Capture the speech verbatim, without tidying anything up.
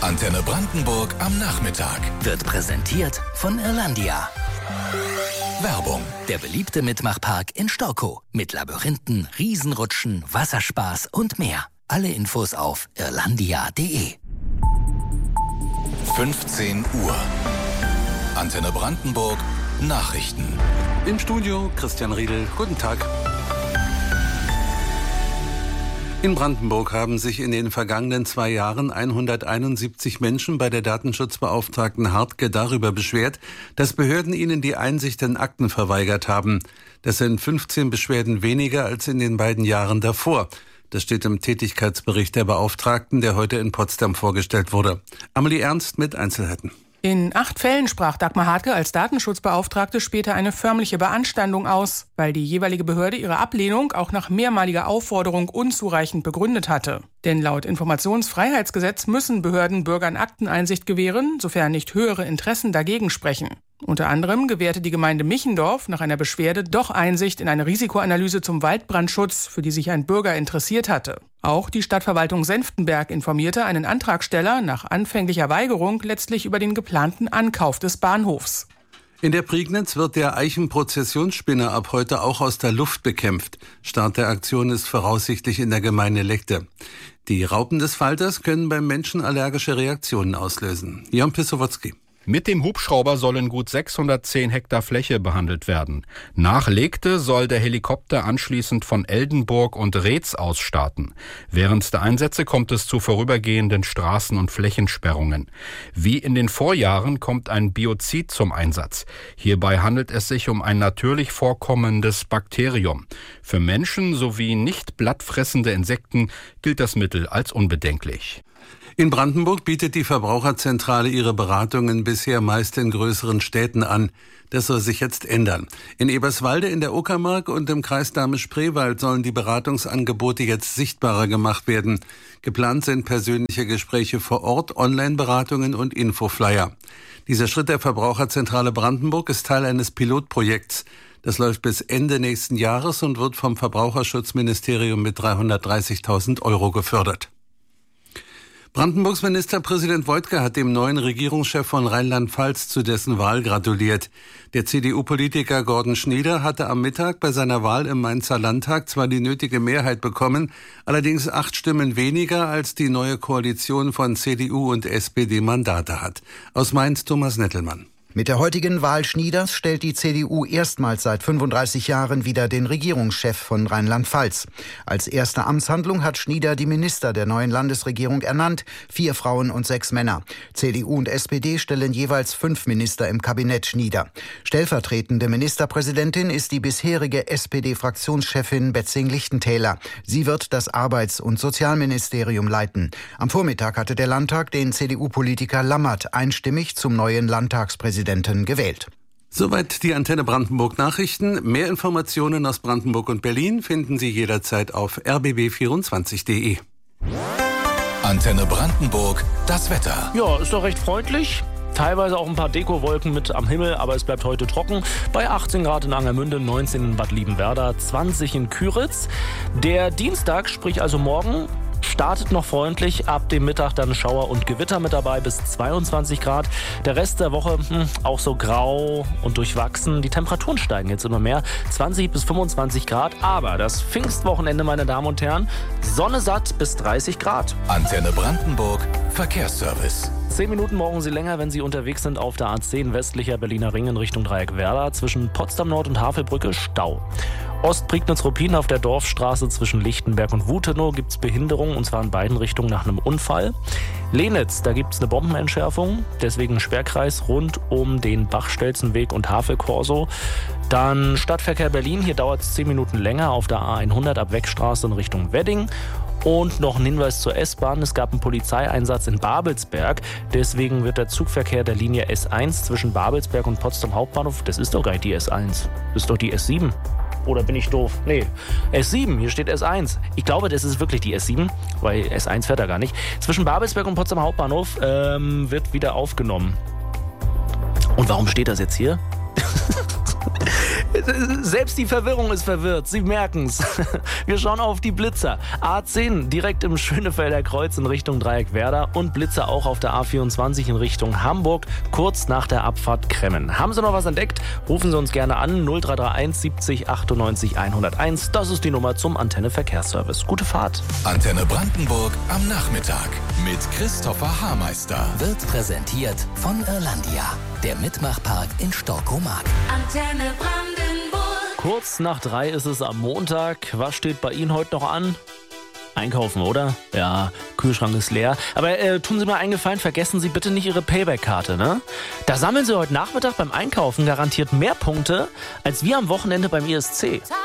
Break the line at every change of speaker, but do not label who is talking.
Antenne Brandenburg am Nachmittag.
Wird präsentiert von Irlandia.
Werbung.
Der beliebte Mitmachpark in Storkow. Mit Labyrinthen, Riesenrutschen, Wasserspaß und mehr. Alle Infos auf irlandia punkt de.
fünfzehn Uhr. Antenne Brandenburg. Nachrichten.
Im Studio Christian Riedel. Guten Tag. In Brandenburg haben sich in den vergangenen zwei Jahren hunderteinundsiebzig Menschen bei der Datenschutzbeauftragten Hartke darüber beschwert, dass Behörden ihnen die Einsicht in Akten verweigert haben. Das sind fünfzehn Beschwerden weniger als in den beiden Jahren davor. Das steht im Tätigkeitsbericht der Beauftragten, der heute in Potsdam vorgestellt wurde. Amelie Ernst mit Einzelheiten.
In acht Fällen sprach Dagmar Hartke als Datenschutzbeauftragte später eine förmliche Beanstandung aus, weil die jeweilige Behörde ihre Ablehnung auch nach mehrmaliger Aufforderung unzureichend begründet hatte. Denn laut Informationsfreiheitsgesetz müssen Behörden Bürgern Akteneinsicht gewähren, sofern nicht höhere Interessen dagegen sprechen. Unter anderem gewährte die Gemeinde Michendorf nach einer Beschwerde doch Einsicht in eine Risikoanalyse zum Waldbrandschutz, für die sich ein Bürger interessiert hatte. Auch die Stadtverwaltung Senftenberg informierte einen Antragsteller nach anfänglicher Weigerung letztlich über den geplanten Ankauf des Bahnhofs.
In der Prignitz wird der Eichenprozessionsspinner ab heute auch aus der Luft bekämpft. Start der Aktion ist voraussichtlich in der Gemeinde Legde. Die Raupen des Falters können beim Menschen allergische Reaktionen auslösen. Jan Pissowotzki.
Mit dem Hubschrauber sollen gut sechshundertzehn Hektar Fläche behandelt werden. Nach Legte soll der Helikopter anschließend von Eldenburg und Reetz aus starten. Während der Einsätze kommt es zu vorübergehenden Straßen- und Flächensperrungen. Wie in den Vorjahren kommt ein Biozid zum Einsatz. Hierbei handelt es sich um ein natürlich vorkommendes Bakterium. Für Menschen sowie nicht blattfressende Insekten gilt das Mittel als unbedenklich.
In Brandenburg bietet die Verbraucherzentrale ihre Beratungen bisher meist in größeren Städten an. Das soll sich jetzt ändern. In Eberswalde, in der Uckermark und im Kreis Dahme-Spreewald sollen die Beratungsangebote jetzt sichtbarer gemacht werden. Geplant sind persönliche Gespräche vor Ort, Online-Beratungen und Infoflyer. Dieser Schritt der Verbraucherzentrale Brandenburg ist Teil eines Pilotprojekts. Das läuft bis Ende nächsten Jahres und wird vom Verbraucherschutzministerium mit dreihundertdreißigtausend Euro gefördert. Brandenburgs Ministerpräsident Woidke hat dem neuen Regierungschef von Rheinland-Pfalz zu dessen Wahl gratuliert. Der C D U-Politiker Gordon Schnieder hatte am Mittag bei seiner Wahl im Mainzer Landtag zwar die nötige Mehrheit bekommen, allerdings acht Stimmen weniger, als die neue Koalition von C D U und S P D Mandate hat. Aus Mainz Thomas Nettelmann.
Mit der heutigen Wahl Schnieders stellt die C D U erstmals seit fünfunddreißig Jahren wieder den Regierungschef von Rheinland-Pfalz. Als erste Amtshandlung hat Schnieder die Minister der neuen Landesregierung ernannt, vier Frauen und sechs Männer. C D U und S P D stellen jeweils fünf Minister im Kabinett Schnieder. Stellvertretende Ministerpräsidentin ist die bisherige S P D-Fraktionschefin Betzing-Lichtentäler. Sie wird das Arbeits- und Sozialministerium leiten. Am Vormittag hatte der Landtag den C D U-Politiker Lammert einstimmig zum neuen Landtagspräsidenten gewählt.
Soweit die Antenne Brandenburg Nachrichten. Mehr Informationen aus Brandenburg und Berlin finden Sie jederzeit auf r b b vierundzwanzig punkt de.
Antenne Brandenburg, das Wetter.
Ja, ist doch recht freundlich. Teilweise auch ein paar Dekowolken mit am Himmel, aber es bleibt heute trocken. Bei achtzehn Grad in Angermünde, neunzehn in Bad Liebenwerda, zwanzig in Küritz. Der Dienstag, sprich also morgen, startet noch freundlich, ab dem Mittag dann Schauer und Gewitter mit dabei bis zweiundzwanzig Grad. Der Rest der Woche hm, auch so grau und durchwachsen. Die Temperaturen steigen jetzt immer mehr, zwanzig bis fünfundzwanzig Grad. Aber das Pfingstwochenende, meine Damen und Herren, Sonne satt bis dreißig Grad.
Antenne Brandenburg, Verkehrsservice.
Zehn Minuten brauchen Sie länger, wenn Sie unterwegs sind auf der A zehn westlicher Berliner Ring in Richtung Dreieckwerder. Zwischen Potsdam Nord und Havelbrücke Stau. Ostprignitz-Ruppin auf der Dorfstraße zwischen Lichtenberg und Wutenow gibt es Behinderungen, und zwar in beiden Richtungen nach einem Unfall. Lenitz, da gibt es eine Bombenentschärfung, deswegen Sperrkreis rund um den Bachstelzenweg und Havelkorso. Dann Stadtverkehr Berlin, hier dauert es zehn Minuten länger auf der A hundert ab Wegstraße in Richtung Wedding. Und noch ein Hinweis zur S-Bahn. Es gab einen Polizeieinsatz in Babelsberg. Deswegen wird der Zugverkehr der Linie S eins zwischen Babelsberg und Potsdam Hauptbahnhof, das ist doch gar nicht die S eins, das ist doch die S sieben. Oder bin ich doof? Nee, S sieben, hier steht S eins. Ich glaube, das ist wirklich die S sieben, weil S eins fährt da gar nicht. Zwischen Babelsberg und Potsdam Hauptbahnhof ähm, wird wieder aufgenommen. Und warum steht das jetzt hier? Selbst die Verwirrung ist verwirrt, Sie merken's. Wir schauen auf die Blitzer. A zehn direkt im Schönefelder Kreuz in Richtung Dreieckwerder und Blitzer auch auf der A vierundzwanzig in Richtung Hamburg, kurz nach der Abfahrt Kremmen. Haben Sie noch was entdeckt? Rufen Sie uns gerne an null drei drei eins siebzig achtundneunzig hunderteins. Das ist die Nummer zum Antenne Verkehrsservice. Gute Fahrt.
Antenne Brandenburg am Nachmittag mit Christopher Haarmeister.
Wird präsentiert von Irlandia, der Mitmachpark in Storkomark.
Antenne Brandenburg.
Kurz nach drei ist es am Montag. Was steht bei Ihnen heute noch an? Einkaufen, oder? Ja, Kühlschrank ist leer. Aber äh, tun Sie mir einen Gefallen, vergessen Sie bitte nicht Ihre Payback-Karte, ne? Da sammeln Sie heute Nachmittag beim Einkaufen garantiert mehr Punkte als wir am Wochenende beim I S C.